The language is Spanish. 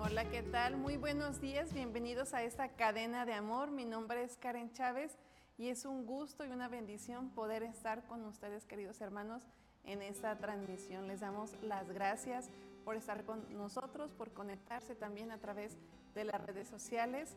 Hola, ¿qué tal? Muy buenos días, bienvenidos a esta cadena de amor. Mi nombre es Karen Chávez y es un gusto y una bendición poder estar con ustedes, queridos hermanos, en esta transmisión. Les damos las gracias por estar con nosotros, por conectarse también a través de las redes sociales